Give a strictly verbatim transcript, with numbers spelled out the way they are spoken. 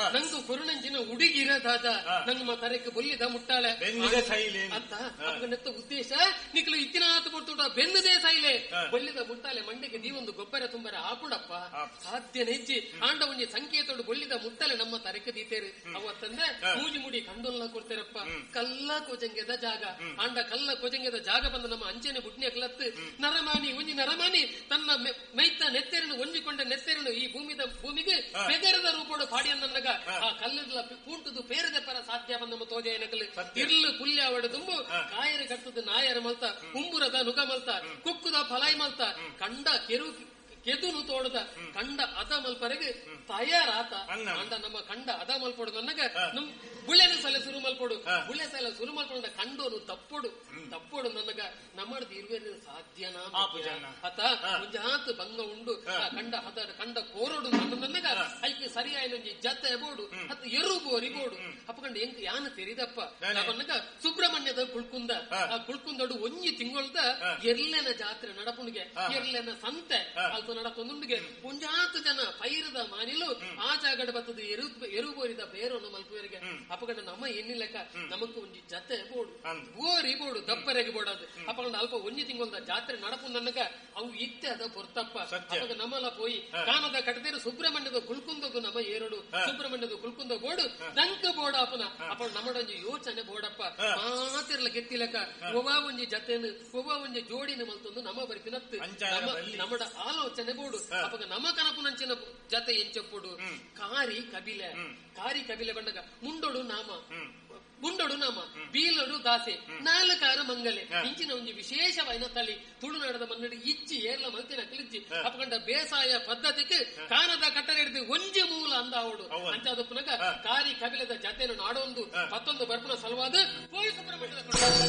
ನಂಗು ಕೊರುಣಂಚಿನ ಹುಡುಗಿರದಾದ ನಂಗ ತರಕ್ಕೆ ಬೊಲ್ಲಿದ ಮುಟ್ಟಾಳೆ ಅಂತ ನೆತ್ತ ಉದ್ದೇಶ ನಿಕ್ಲು ಇತ್ತಿನಾತ್ ಕೊಡ್ತುಟ ಬೆನ್ನದೇ ಸೈಲೆ ಬೊಲ್ಲಿದ ಮುಟ್ಟಾಲೆ ಮಂಡೆಗೆ ನೀವೊಂದು ಗೊಬ್ಬರ ತುಂಬರ ಹಾಕುಡಪ್ಪ ಸಾಧ್ಯ ನೆಜ್ಜಿ ಆಂಡ ಒಂಜಿ ಸಂಕೇತೋಡು ಬೊಲ್ಲಿದ ಮುಟ್ಟಲೆ ನಮ್ಮ ತರಕ್ಕೆ ದೀತೇರು ಅವತ್ತಂದ್ರೆ ಮೂಜಿ ಮುಡಿ ಕಂಡೊಲ್ಲ ಕೊಡ್ತೇರಪ್ಪ ಕಲ್ಲ ಕೊಜಂಗೆದ ಜಾಗ ಆಂಡ ಕಲ್ಲ ಕೊಜಂಗೆದ ಜಾಗ ಬಂದ ನಮ್ಮ ಅಂಚೆನೆ ಬುಡ್ನೆ ಕಲತ್ತು ನರಮಾನಿ ಒಂಜಿ ನರಮಾನಿ ತನ್ನ ಮೈತ ನೆತ್ತೆರನು ಒಂಜಿಕೊಂಡ ನೆತ್ತೆರನು ಈ ಭೂಮಿದ ಭೂಮಿಗೆ ಬೆದರದ ರೂಪೋಡು ಪಾಡಿಯನ್ನಗ ಆ ಕಲ್ಲದ ಪೂಂಟುದು ಪೇರದ ಪರ ಸಾಧ್ಯ ಬಂದ ತೋಜೆ ನಕಲು ಇರ್ಲು ಪುಲ್ಯ ಅವಡ ತುಂಬು ಕಾಯರ ಕಟ್ಟದ ನಾಯರ ಮಲ್ತ ಕುಂಬುರದ ನುಗ ಮಲ್ತ ಕುಕ್ಕುದ ಫಲಾಯಿ ಮಲ್ತ ಕಂಡ ಕೆರು ಕೆದುನು ತೋಡದ ಕಂಡ ಅದ ಮಲ್ಪರೆಗೆ ತಯಾರಾತ ಅಂಡ ನಮ್ಮ ಕಂಡ ಅದ ಮಲ್ಪೊಡು ನನಗ ನಮ್ ಬುಳ್ಳೆನ ಸಲ ಸುರು ಮಲ್ಪೊಡು ಬುಳ್ಳೆ ಸಲ ಸುರು ಮಲ್ಪೊಂಡ ಕಂಡೋನು ತಪ್ಪೊಡು ತಪ್ಪೊಡು ನನಗ ನಮ್ಮದು ಇರುವೆ ಸಾಧ್ಯನಾ ಅತ ಮುಂಜಾತ್ ಭಂಗ ಉಂಡು ಕಂಡ ಅದ ಕಂಡ ಕೋರೋಡು ನನ್ನ ನನಗ ಐಕೆ ಸರಿಯಾಗಿ ಜತೆ ಬೋಡು ಅತ್ ಎರುಬು ಅರಿಬೋಡು ಅಪ್ಪಕಂಡ ಎಂಕ್ ಯಾನ ತೆರಿದಪ್ಪ ನನ್ನಗ ಸುಬ್ರಹ್ಮಣ್ಯದ ಕುಳ್ಕುಂದ ಆ ಕುಳ್ಕುಂದಡು ಒಂಜಿ ತಿಂಗಳದ ಎರ್ಲೆನ ಜಾತ್ರೆ ನಡಪುಣಿಗೆ ಎರ್ಲೆನ ಸಂತೆ ಅಲ್ಪ ನಡಕೊಂದುಂಡಿಗೆ ಮುಂಜಾತ್ ಜನ ಪೈರದ ಮಾನಿಲು ಆ ಜಾಗಡ ಬತ್ತದ ಎರು ಎರುಬೋರಿದ ಬೇರೋನು ಮಲ್ಪುವರಿಗೆ ಅಪ್ಪಗಂಡ ನಮ್ಮ ಎನ್ನಿಲೆಕ್ಕ ನಮಕ್ ಒಂಜಿ ಜತೆ ಬೋಡು ಬೋರಿ ಬೋಡು ದಪ್ಪರೆಗೆ ಬೋಡದು ಅಪ್ಪಗಂಡ ಅಲ್ಪ ಒಂಜಿ ತಿಂಗಳದ ಜಾತ್ರೆ ನಡಪು ನನಗ ಅವು ಇತ್ತೆ ಅದ ಪೊರ್ತಪ್ಪ ಅವಾಗ ನಮ್ಮಲ್ಲ ಪೋಯಿ ಕಾಮದ ಕಟ್ಟದೇರು ಸುಬ್ರಹ್ಮಣ್ಯದ ಕುಳ್ಕುಂದಗು ನಮ್ಮ ಏರಡು ಸುಬ್ರಹ್ಮಣ್ಯದ ಕುಳ್ಕುಂದ ಬೋಡು ದಂಕ ಬೋಡ ಅಪ್ಪನ ಅಪ್ಪ ನಮ್ಮಡೊಂಜಿ ಯೋಚನೆ ಬೋಡಪ್ಪ ಮಾತಿರ್ಲ ಗೆತ್ತಿಲೆಕ್ಕ ಒವ ಒಂಜಿ ಜತೆನು ಒವ ಒಂಜಿ ಜೋಡಿನ ಮಲ್ತೊಂದು ನಮ್ಮ ಬರಿತಿನತ್ತು ನಮ್ಮಡ ಆಲೋಚನೆ ಬೋಡು ಅವಾಗ ನಮ್ಮ ಕನಪುನಂಚಿನ ಜತೆ ಎಂಚಪ್ಪುಡು ಕಾರಿ ಕಬಿಲೆ ಕಾರಿ ಕಬಿಲೆ ಬಂಡಗ ಮುಂಡೋಡು ನಾಮ ಮುಂಡೋಡು ನಾಮ ಬೀಲಡು ದಾಸೆ ನಾಲ್ಕಾರ ಮಂಗಲೆ ಇಂಚಿನ ಒಂದು ವಿಶೇಷವಾದ ತಳಿ ತುಳುನಾಡದ ಮನ್ನಡಿ ಇಚ್ಚಿ ಏರ್ಲ ಮಲ್ತಿನ ಕಿಳಿಚ್ಚಿ ಅಪ್ಪಕಂಡ ಬೇಸಾಯ ಪದ್ಧತಿಗೆ ಕಾನದ ಕಟ್ಟಡ ಹಿಡಿದು ಒಂಜಿ ಮೂಲ ಅಂದ ಅವಡು ಅಂಚಾದಪ್ಪನಾಗ ಕಾರಿ ಕಬಿಲದ ಜತೆಯನ್ನು ನಾಡೊಂದು ಮತ್ತೊಂದು ಬರ್ಪುನ ಸಲವಾದ ಪೋಯಿ ಸುಬ್ರಹ್ಮಣ್ಯದ